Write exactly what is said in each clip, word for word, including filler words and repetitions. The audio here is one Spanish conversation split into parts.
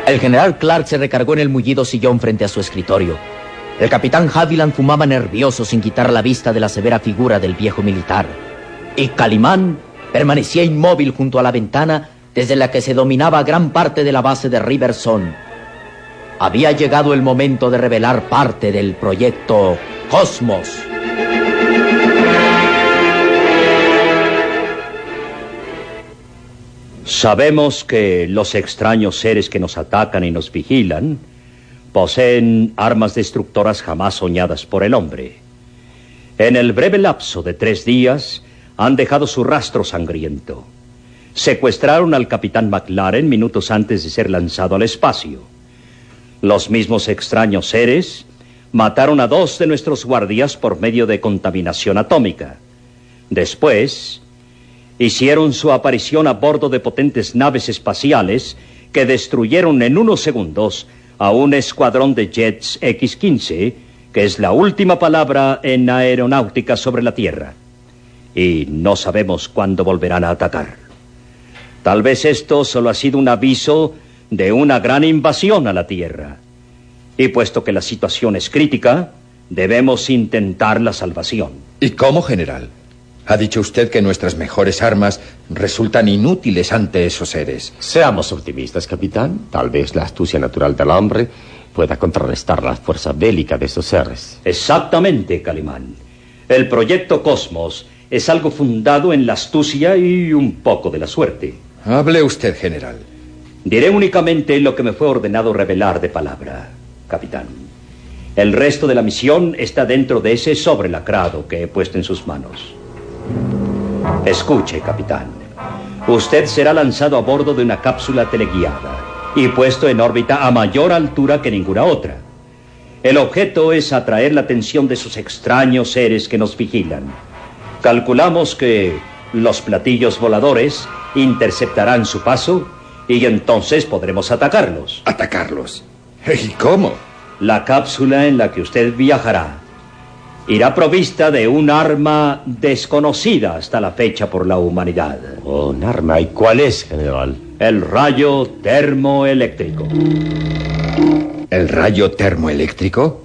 El general Clark se recargó en el mullido sillón frente a su escritorio. El capitán Haviland fumaba nervioso sin quitar la vista de la severa figura del viejo militar. Y Calimán permanecía inmóvil junto a la ventana desde la que se dominaba gran parte de la base de Riverson. Había llegado el momento de revelar parte del proyecto Cosmos. Sabemos que los extraños seres que nos atacan y nos vigilan poseen armas destructoras jamás soñadas por el hombre. En el breve lapso de tres días han dejado su rastro sangriento. Secuestraron al capitán McLaren minutos antes de ser lanzado al espacio. Los mismos extraños seres mataron a dos de nuestros guardias por medio de contaminación atómica. Después, hicieron su aparición a bordo de potentes naves espaciales que destruyeron en unos segundos a un escuadrón de jets equis quince, que es la última palabra en aeronáutica sobre la Tierra. Y no sabemos cuándo volverán a atacar. Tal vez esto solo ha sido un aviso de una gran invasión a la Tierra. Y puesto que la situación es crítica, debemos intentar la salvación. ¿Y cómo, general? Ha dicho usted que nuestras mejores armas resultan inútiles ante esos seres. Seamos optimistas, capitán. Tal vez la astucia natural del hombre pueda contrarrestar la fuerza bélica de esos seres. Exactamente, Calimán. El proyecto Cosmos es algo fundado en la astucia y un poco de la suerte. Hable usted, general. Diré únicamente lo que me fue ordenado revelar de palabra, capitán. El resto de la misión está dentro de ese sobre lacrado que he puesto en sus manos. Escuche, capitán. Usted será lanzado a bordo de una cápsula teleguiada y puesto en órbita a mayor altura que ninguna otra. El objeto es atraer la atención de esos extraños seres que nos vigilan. Calculamos que los platillos voladores interceptarán su paso y entonces podremos atacarlos. ¿Atacarlos? ¿Y cómo? La cápsula en la que usted viajará irá provista de un arma desconocida hasta la fecha por la humanidad. Oh, un arma. ¿Y cuál es, general? El rayo termoeléctrico. ¿El rayo termoeléctrico?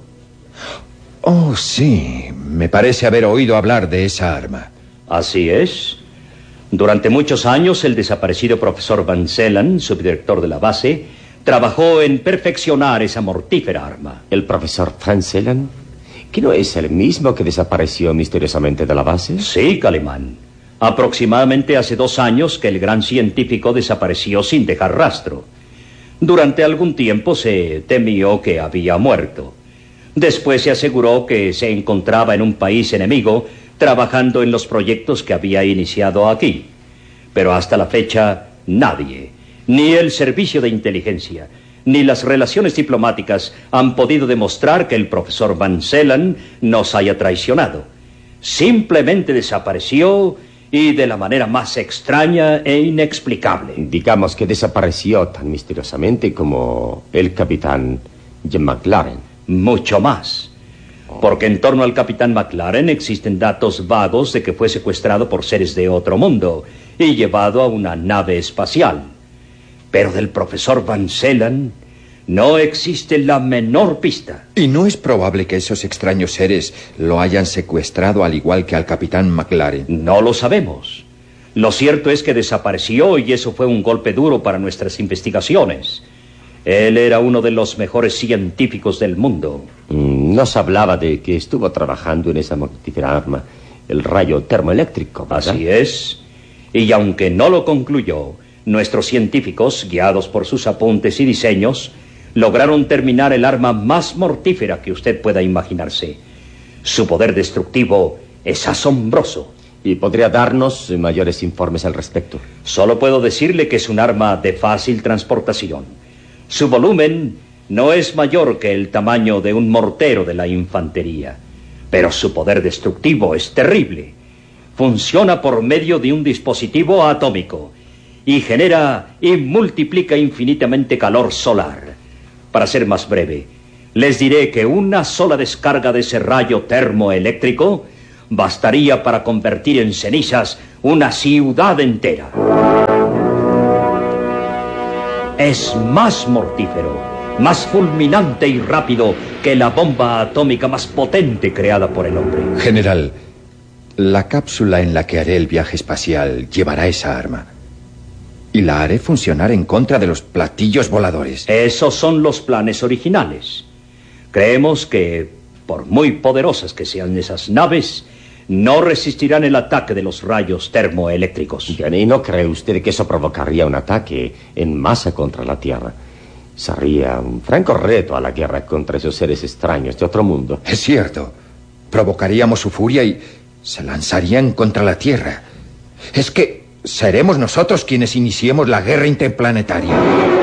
Oh, sí. Me parece haber oído hablar de esa arma. Así es. Durante muchos años, el desaparecido profesor Van Zelen, subdirector de la base, trabajó en perfeccionar esa mortífera arma. ¿El profesor Van Zelen? ¿Que no es el mismo que desapareció misteriosamente de la base? Sí, Calimán. Aproximadamente hace dos años que el gran científico desapareció sin dejar rastro. Durante algún tiempo se temió que había muerto. Después se aseguró que se encontraba en un país enemigo trabajando en los proyectos que había iniciado aquí. Pero hasta la fecha, nadie, ni el servicio de inteligencia, ni las relaciones diplomáticas han podido demostrar que el profesor Van Zelen nos haya traicionado. Simplemente desapareció y de la manera más extraña e inexplicable. Digamos que desapareció tan misteriosamente como el capitán Jim McLaren. Mucho más. Porque en torno al capitán McLaren existen datos vagos de que fue secuestrado por seres de otro mundo y llevado a una nave espacial. Pero del profesor Van Zelen no existe la menor pista. ¿Y no es probable que esos extraños seres lo hayan secuestrado al igual que al capitán McLaren? No lo sabemos. Lo cierto es que desapareció y eso fue un golpe duro para nuestras investigaciones. Él era uno de los mejores científicos del mundo. Nos hablaba de que estuvo trabajando en esa mortífera arma, el rayo termoeléctrico, ¿verdad? Así es. Y aunque no lo concluyó, nuestros científicos, guiados por sus apuntes y diseños, lograron terminar el arma más mortífera que usted pueda imaginarse. Su poder destructivo es asombroso. ¿Y podría darnos mayores informes al respecto? Solo puedo decirle que es un arma de fácil transportación. Su volumen no es mayor que el tamaño de un mortero de la infantería, pero su poder destructivo es terrible. Funciona por medio de un dispositivo atómico y genera y multiplica infinitamente calor solar. Para ser más breve, les diré que una sola descarga de ese rayo termoeléctrico bastaría para convertir en cenizas una ciudad entera. es más mortífero, más fulminante y rápido que la bomba atómica más potente creada por el hombre. General, la cápsula en la que haré el viaje espacial llevará esa arma. Y la haré funcionar en contra de los platillos voladores. Esos son los planes originales. Creemos que, por muy poderosas que sean esas naves, no resistirán el ataque de los rayos termoeléctricos. Bien, ¿y no cree usted que eso provocaría un ataque en masa contra la Tierra? Sería un franco reto a la guerra contra esos seres extraños de otro mundo. Es cierto. Provocaríamos su furia y se lanzarían contra la Tierra. Es que seremos nosotros quienes iniciemos la guerra interplanetaria.